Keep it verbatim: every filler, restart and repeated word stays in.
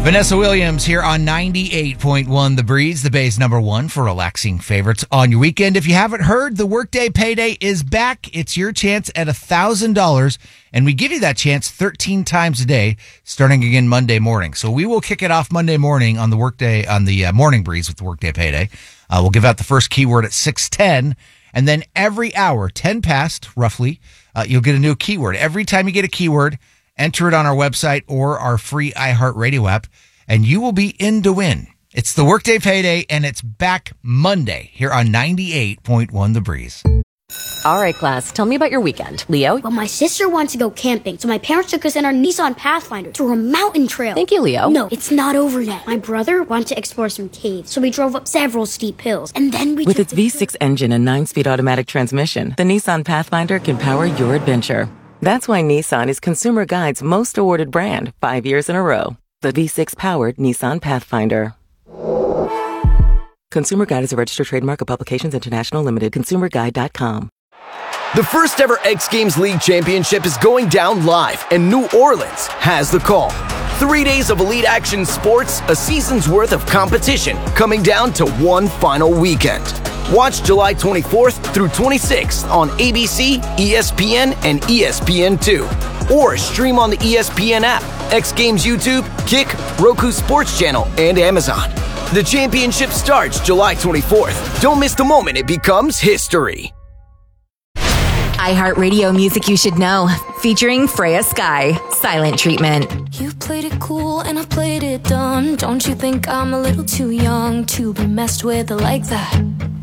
Vanessa Williams here on ninety-eight point one The Breeze, the Bay's number one for relaxing favorites on your weekend. If you haven't heard, the Workday Payday is back. It's your chance at one thousand dollars, and we give you that chance thirteen times a day, starting again Monday morning. So we will kick it off Monday morning on the Workday, on the uh, Morning Breeze with the Workday Payday. Uh, we'll give out the first keyword at six ten, and then every hour, ten past roughly, uh, you'll get a new keyword. Every time you get a keyword, enter it on our website or our free iHeartRadio app, and you will be in to win. It's the Workday Payday, and it's back Monday here on ninety-eight point one The Breeze. All right, class, tell me about your weekend. Leo? Well, my sister wants to go camping, so my parents took us in our Nissan Pathfinder through a mountain trail. Thank you, Leo. No, it's not over yet. My brother wanted to explore some caves, so we drove up several steep hills, and then we... With its V six engine and nine-speed automatic transmission, the Nissan Pathfinder can power your adventure. That's why Nissan is Consumer Guide's most awarded brand five years in a row. The V six powered Nissan Pathfinder. Consumer Guide is a registered trademark of Publications International Limited. consumer guide dot com. The first ever X Games League Championship is going down live, and New Orleans has the call. Three days of elite action sports, a season's worth of competition, coming down to one final weekend. Watch July twenty-fourth through twenty-sixth on A B C, E S P N, and E S P N two. Or stream on the E S P N app, X Games YouTube, Kick, Roku Sports Channel, and Amazon. The championship starts July twenty-fourth. Don't miss the moment it becomes history. iHeartRadio music you should know, featuring Freya Sky, Silent Treatment. You played it cool and I played it dumb. Don't you think I'm a little too young to be messed with like that?